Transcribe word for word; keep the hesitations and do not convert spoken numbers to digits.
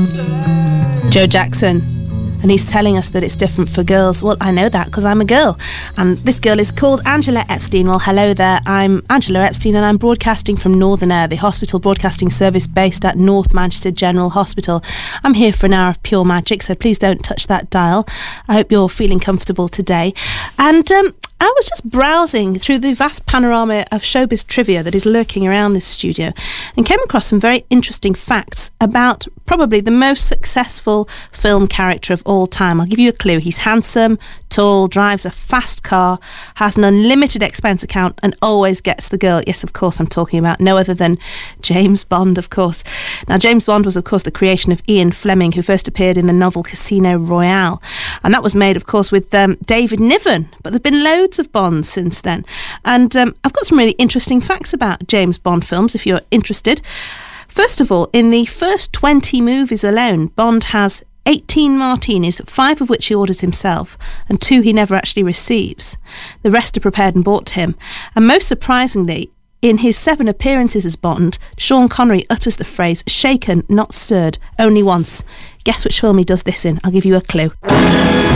Joe Jackson. And he's telling us that it's different for girls. Well, I know that because I'm a girl. And this girl is called Angela Epstein. Well, hello there. I'm Angela Epstein and I'm broadcasting from Northern Air, the hospital broadcasting service based at North Manchester General Hospital. I'm here for an hour of pure magic, so please don't touch that dial. I hope you're feeling comfortable today. And um, I was just browsing through the vast panorama of showbiz trivia that is lurking around this studio and came across some very interesting facts about probably the most successful film character of all time. I'll give you a clue. He's handsome, tall, drives a fast car, has an unlimited expense account and always gets the girl. Yes, of course, I'm talking about no other than James Bond, of course. Now, James Bond was, of course, the creation of Ian Fleming, who first appeared in the novel Casino Royale. And that was made, of course, with um, David Niven. But there have been loads of Bonds since then. And um, I've got some really interesting facts about James Bond films, if you're interested. First of all, in the first twenty movies alone, Bond has eighteen martinis, five of which he orders himself, and two he never actually receives. The rest are prepared and brought to him. And most surprisingly, in his seven appearances as Bond, Sean Connery utters the phrase, shaken, not stirred, only once. Guess which film he does this in? I'll give you a clue.